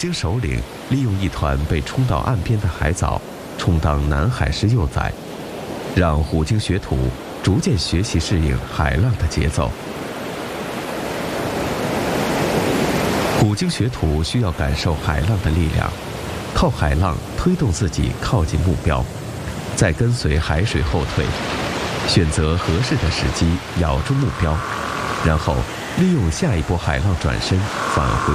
鲸首领利用一团被冲到岸边的海藻，充当南海狮幼崽，让虎鲸学徒逐渐学习适应海浪的节奏。虎鲸学徒需要感受海浪的力量，靠海浪推动自己靠近目标，再跟随海水后退，选择合适的时机咬住目标，然后利用下一波海浪转身返回